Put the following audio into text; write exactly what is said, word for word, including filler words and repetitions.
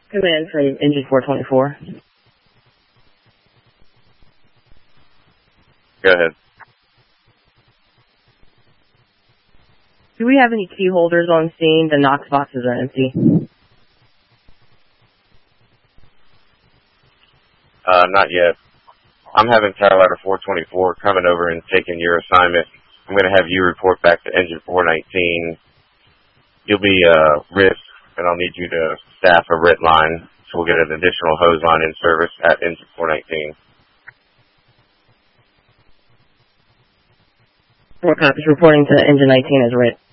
Command from engine four twenty-four. Go ahead. Do we have any key holders on scene? The Knox boxes are empty. Uh, not yet. I'm having Tower Ladder four twenty-four coming over and taking your assignment. I'm going to have you report back to engine four nineteen. You'll be uh, risk, and I'll need you to staff a R I T line, so we'll get an additional hose line in service at engine four nineteen. Four copies reporting to engine nineteen as R I T.